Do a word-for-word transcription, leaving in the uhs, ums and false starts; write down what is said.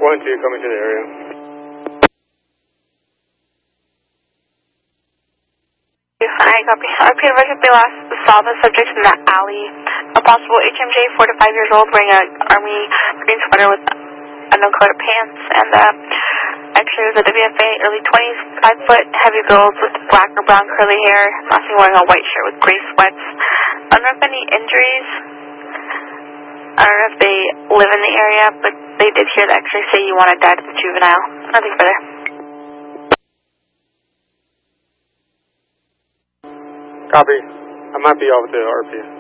one two coming to the area. I copy. R P advisor they last saw the subject in that alley. A possible H M J, four to five years old, wearing an army green sweater with unknown colored pants, and uh, actually was a W F A, early twenties, five foot, heavy build with black or brown curly hair, lastly wearing a white shirt with gray sweats. I don't know if any injuries. I don't know if they live in the area, but they did hear the X-ray say you wanted died as a juvenile. Nothing further. Copy. I might be off with the R P.